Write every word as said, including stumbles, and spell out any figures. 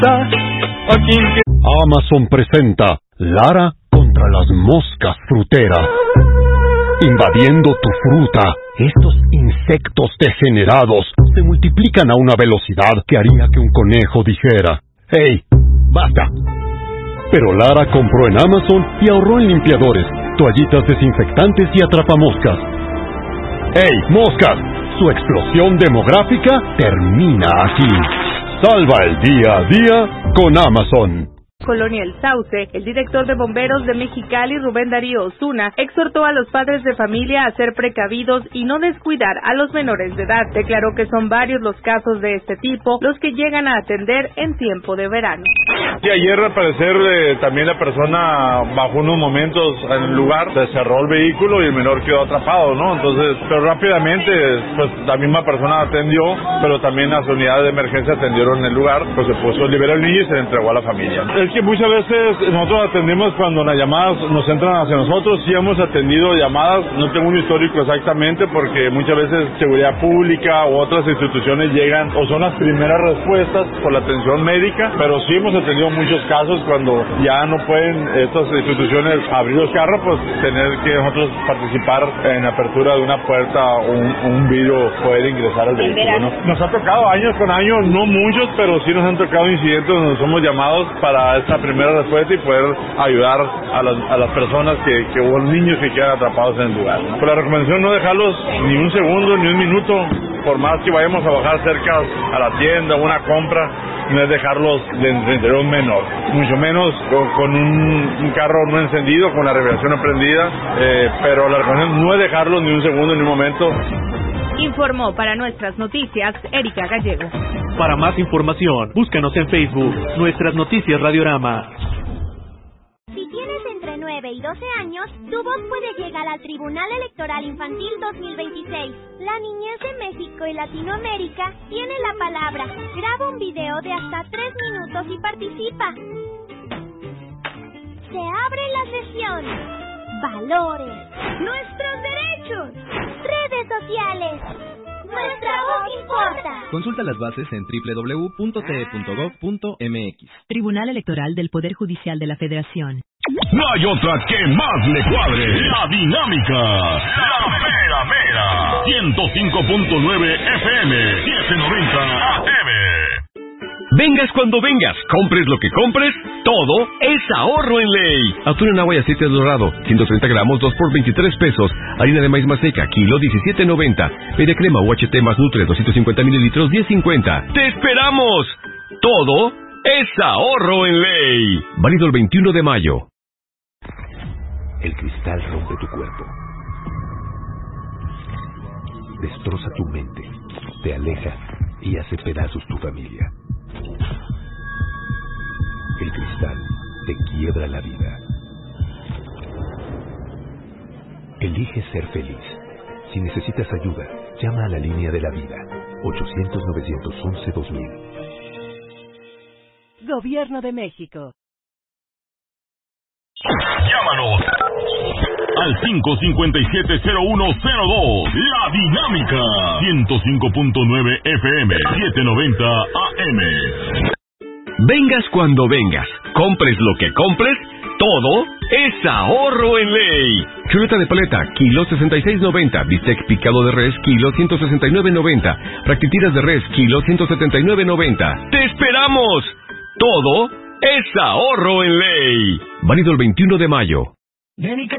Amazon presenta Lara contra las moscas fruteras. Invadiendo tu fruta, estos insectos degenerados se multiplican a una velocidad que haría que un conejo dijera: ¡Hey, basta! Pero Lara compró en Amazon y ahorró en limpiadores, toallitas desinfectantes y atrapamoscas. ¡Hey, moscas! Su explosión demográfica termina aquí. Salva el día a día con Amazon. Colonia El Sauce, el director de bomberos de Mexicali, Rubén Darío Osuna, exhortó a los padres de familia a ser precavidos y no descuidar a los menores de edad. Declaró que son varios los casos de este tipo los que llegan a atender en tiempo de verano. Sí, ayer al parecer eh, también la persona bajó unos momentos en el lugar, se cerró el vehículo y el menor quedó atrapado, ¿no? Entonces, pero rápidamente, pues la misma persona atendió, pero también las unidades de emergencia atendieron en el lugar, pues se puso liberar al niño y se le entregó a la familia. Es que muchas veces nosotros atendemos cuando las llamadas nos entran hacia nosotros. Sí hemos atendido llamadas, no tengo un histórico exactamente porque muchas veces seguridad pública u otras instituciones llegan o son las primeras respuestas por la atención médica, pero sí hemos atendido muchos casos cuando ya no pueden estas instituciones abrir los carros, pues tener que nosotros participar en la apertura de una puerta o un, un vidrio, poder ingresar al vehículo, ¿no? Nos ha tocado años con años, no muchos, pero sí nos han tocado incidentes donde somos llamados para esta primera respuesta y poder ayudar a las, a las personas que, que o los niños que quedan atrapados en el lugar, ¿no? Pero la recomendación no dejarlos ni un segundo, ni un minuto, por más que vayamos a bajar cerca a la tienda o una compra, no es dejarlos dentro de un menor, mucho menos con, con un, un carro no encendido, con la revelación prendida, eh, pero la recomendación no es dejarlos ni un segundo, ni un momento. Informó para Nuestras Noticias, Erika Gallego. Para más información, búscanos en Facebook, Nuestras Noticias Radiorama. Si tienes entre nueve y doce años, tu voz puede llegar al Tribunal Electoral Infantil dos mil veintiséis. La niñez de México y Latinoamérica tiene la palabra. Graba un video de hasta tres minutos y participa. Se abre la sesión. Valores. Nuestros derechos. Redes sociales. Nuestra voz importa. Consulta las bases en doble u doble u doble u punto t e punto gov punto m x. Tribunal Electoral del Poder Judicial de la Federación. No hay otra que más le cuadre. La dinámica. La mera mera. ciento cinco punto nueve F M. setecientos noventa A M. Vengas cuando vengas, compres lo que compres, todo es ahorro en ley. Atún en agua y aceite dorado, ciento treinta gramos, dos por veintitrés pesos. Harina de maíz maseca, kilo, diecisiete noventa. Media crema U H T más Nutre, doscientos cincuenta mililitros, diez cincuenta. ¡Te esperamos! Todo es ahorro en ley. Válido el veintiuno de mayo. El cristal rompe tu cuerpo. Destroza tu mente, te aleja y hace pedazos tu familia. El cristal te quiebra la vida. Elige ser feliz. Si necesitas ayuda, llama a la línea de la vida. ochocientos, novecientos once, dos mil. Gobierno de México. Llámanos al cinco cinco siete cero uno cero dos. La dinámica. ciento cinco punto nueve F M. setecientos noventa A M. Vengas cuando vengas, compres lo que compres, todo es ahorro en ley. Chuleta de paleta, kilo sesenta y seis noventa. Bistec picado de res, kilo ciento sesenta y nueve noventa. Fractitiras de res, kilo ciento setenta y nueve noventa. ¡Te esperamos! Todo es ahorro en ley. Válido el veintiuno de mayo.